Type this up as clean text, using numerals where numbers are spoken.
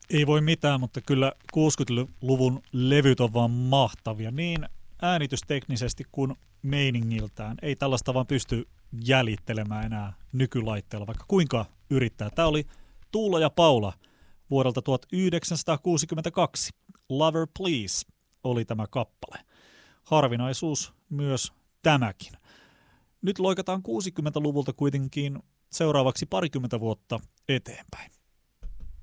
Ei voi mitään, mutta kyllä 60-luvun levyt on vaan mahtavia, niin äänitysteknisesti kuin meiningiltään. Ei tällaista vaan pysty jäljittelemään enää nykylaitteella, vaikka kuinka yrittää. Tämä oli Tuula ja Paula vuodelta 1962. Lover Please oli tämä kappale. Harvinaisuus myös tämäkin. Nyt loikataan 60-luvulta kuitenkin seuraavaksi parikymmentä vuotta eteenpäin.